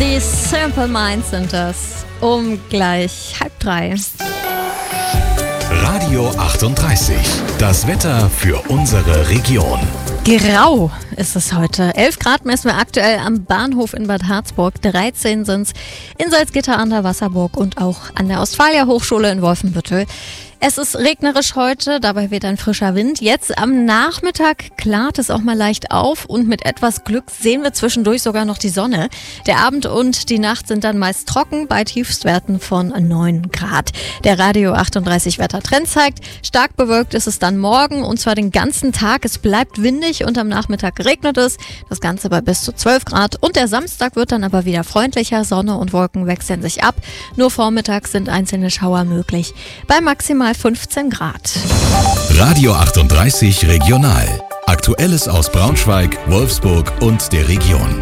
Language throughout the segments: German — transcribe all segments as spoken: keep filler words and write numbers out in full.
Die Simple Minds sind das. Um gleich halb drei. Radio achtunddreißig. Das Wetter für unsere Region. Grau ist es heute. elf Grad messen wir aktuell am Bahnhof in Bad Harzburg. dreizehn sind es in Salzgitter an der Wasserburg und auch an der Ostfalia Hochschule in Wolfenbüttel. Es ist regnerisch heute, dabei weht ein frischer Wind. Jetzt am Nachmittag klart es auch mal leicht auf und mit etwas Glück sehen wir zwischendurch sogar noch die Sonne. Der Abend und die Nacht sind dann meist trocken bei Tiefstwerten von neun Grad. Der Radio achtunddreißig Wettertrend zeigt, stark bewölkt ist es dann morgen und zwar den ganzen Tag. Es bleibt windig und am Nachmittag regnet es. Das Ganze bei bis zu zwölf Grad und der Samstag wird dann aber wieder freundlicher. Sonne und Wolken wechseln sich ab. Nur vormittags sind einzelne Schauer möglich. Bei maximal fünfzehn Grad. Radio achtunddreißig Regional. Aktuelles aus Braunschweig, Wolfsburg und der Region.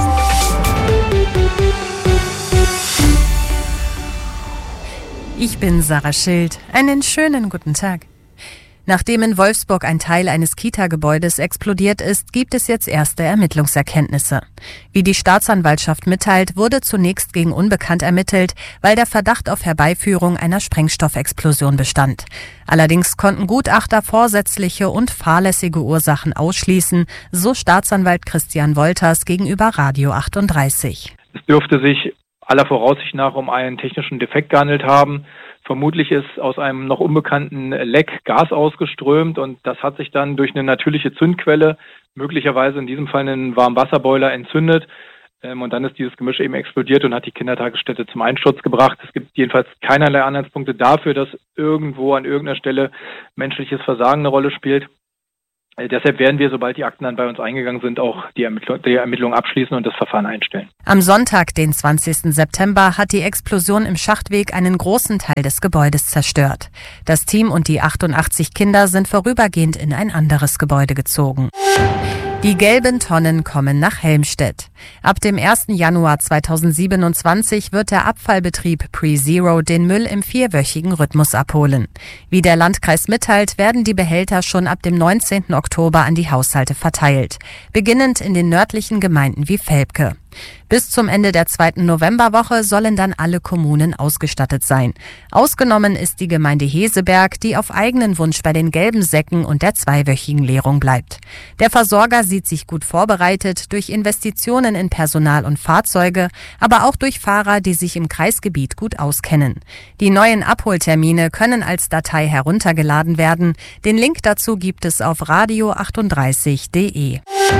Ich bin Sarah Schild. Einen schönen guten Tag. Nachdem in Wolfsburg ein Teil eines Kita-Gebäudes explodiert ist, gibt es jetzt erste Ermittlungserkenntnisse. Wie die Staatsanwaltschaft mitteilt, wurde zunächst gegen Unbekannt ermittelt, weil der Verdacht auf Herbeiführung einer Sprengstoffexplosion bestand. Allerdings konnten Gutachter vorsätzliche und fahrlässige Ursachen ausschließen, so Staatsanwalt Christian Wolters gegenüber Radio achtunddreißig. Es dürfte sich aller Voraussicht nach um einen technischen Defekt gehandelt haben. Vermutlich ist aus einem noch unbekannten Leck Gas ausgeströmt und das hat sich dann durch eine natürliche Zündquelle, möglicherweise in diesem Fall einen Warmwasserboiler, entzündet. Und dann ist dieses Gemisch eben explodiert und hat die Kindertagesstätte zum Einsturz gebracht. Es gibt jedenfalls keinerlei Anhaltspunkte dafür, dass irgendwo an irgendeiner Stelle menschliches Versagen eine Rolle spielt. Deshalb werden wir, sobald die Akten dann bei uns eingegangen sind, auch die Ermittlung, die Ermittlung abschließen und das Verfahren einstellen. Am Sonntag, den zwanzigsten September, hat die Explosion im Schachtweg einen großen Teil des Gebäudes zerstört. Das Team und die achtundachtzig Kinder sind vorübergehend in ein anderes Gebäude gezogen. Die gelben Tonnen kommen nach Helmstedt. Ab dem ersten Januar zweitausendsiebenundzwanzig wird der Abfallbetrieb PreZero den Müll im vierwöchigen Rhythmus abholen. Wie der Landkreis mitteilt, werden die Behälter schon ab dem neunzehnten Oktober an die Haushalte verteilt, beginnend in den nördlichen Gemeinden wie Velpke. Bis zum Ende der zweiten Novemberwoche sollen dann alle Kommunen ausgestattet sein. Ausgenommen ist die Gemeinde Heseberg, die auf eigenen Wunsch bei den gelben Säcken und der zweiwöchigen Leerung bleibt. Der Versorger sieht sich gut vorbereitet durch Investitionen in Personal und Fahrzeuge, aber auch durch Fahrer, die sich im Kreisgebiet gut auskennen. Die neuen Abholtermine können als Datei heruntergeladen werden. Den Link dazu gibt es auf radio achtunddreißig punkt de.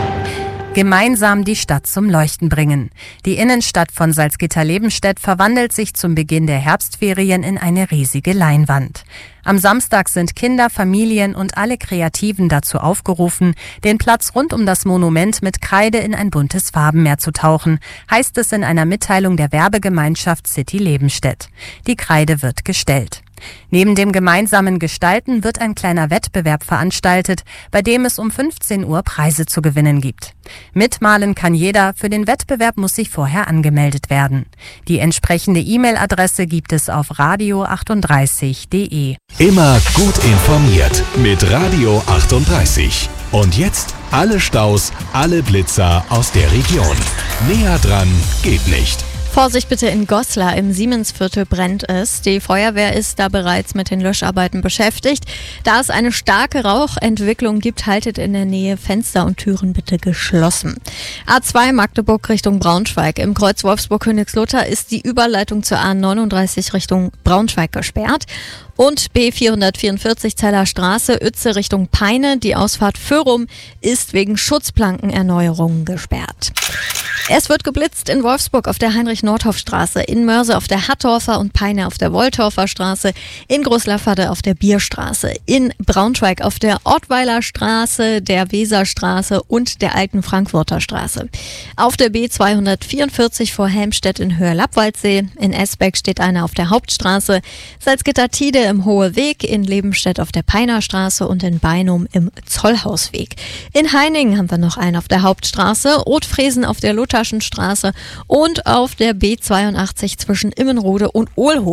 Gemeinsam die Stadt zum Leuchten bringen. Die Innenstadt von Salzgitter-Lebenstedt verwandelt sich zum Beginn der Herbstferien in eine riesige Leinwand. Am Samstag sind Kinder, Familien und alle Kreativen dazu aufgerufen, den Platz rund um das Monument mit Kreide in ein buntes Farbenmeer zu tauchen, heißt es in einer Mitteilung der Werbegemeinschaft City Lebenstedt. Die Kreide wird gestellt. Neben dem gemeinsamen Gestalten wird ein kleiner Wettbewerb veranstaltet, bei dem es um fünfzehn Uhr Preise zu gewinnen gibt. Mitmalen kann jeder, für den Wettbewerb muss sich vorher angemeldet werden. Die entsprechende E-Mail-Adresse gibt es auf radio achtunddreißig punkt de. Immer gut informiert mit Radio achtunddreißig. Und jetzt alle Staus, alle Blitzer aus der Region. Näher dran geht nicht. Vorsicht bitte in Goslar, im Siemensviertel brennt es. Die Feuerwehr ist da bereits mit den Löscharbeiten beschäftigt. Da es eine starke Rauchentwicklung gibt, haltet in der Nähe Fenster und Türen bitte geschlossen. A zwei Magdeburg Richtung Braunschweig. Im Kreuz Wolfsburg-Königslutter ist die Überleitung zur A neununddreißig Richtung Braunschweig gesperrt. Und B vierhundertvierundvierzig Zeller Straße, Uetze Richtung Peine. Die Ausfahrt Föhrum ist wegen Schutzplankenerneuerungen gesperrt. Es wird geblitzt in Wolfsburg auf der Heinrich-Nordhoff-Straße, in Mörse auf der Hattorfer und Peine auf der Woltorfer Straße, in Großlafferde auf der Bierstraße, in Braunschweig auf der Ortweiler Straße, der Weserstraße und der Alten Frankfurter Straße. Auf der B zweihundertvierundvierzig vor Helmstedt in Höher-Lappwaldsee, in Esbeck steht einer auf der Hauptstraße, Salzgitter-Tide im Hohe Weg, in Lebenstedt auf der Peiner Straße und in Beinum im Zollhausweg. In Heiningen haben wir noch einen auf der Hauptstraße, Rotfresen auf der Lutherschen Straße und auf der B zweiundachtzig zwischen Immenrode und Ohlhof.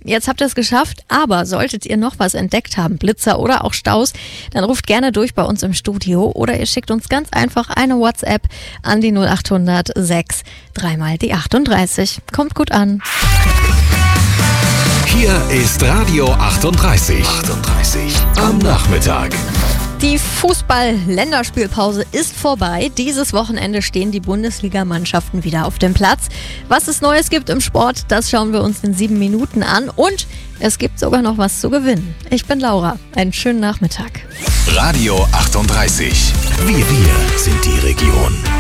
Jetzt habt ihr es geschafft, aber solltet ihr noch was entdeckt haben, Blitzer oder auch Staus, dann ruft gerne durch bei uns im Studio oder ihr schickt uns ganz einfach eine WhatsApp an die null acht hundert sechs dreimal die achtunddreißig. Kommt gut an. Hier ist Radio achtunddreißig. achtunddreißig am Nachmittag. Die Fußball-Länderspielpause ist vorbei. Dieses Wochenende stehen die Bundesligamannschaften wieder auf dem Platz. Was es Neues gibt im Sport, das schauen wir uns in sieben Minuten an. Und es gibt sogar noch was zu gewinnen. Ich bin Laura. Einen schönen Nachmittag. Radio achtunddreißig. Wir, wir sind die Region.